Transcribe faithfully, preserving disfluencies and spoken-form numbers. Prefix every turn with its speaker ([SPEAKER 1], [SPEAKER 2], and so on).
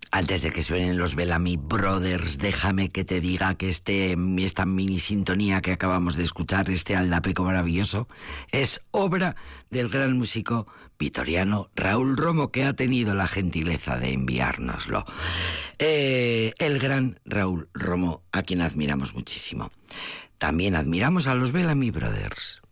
[SPEAKER 1] Antes de que suenen los Bellamy Brothers, déjame que te diga que este, esta mini sintonía que acabamos de escuchar, este aldapeco maravilloso, es obra del gran músico vitoriano Raúl Romo, que ha tenido la gentileza de enviárnoslo. Eh, el gran Raúl Romo, a quien admiramos muchísimo. También admiramos a los Bellamy Brothers.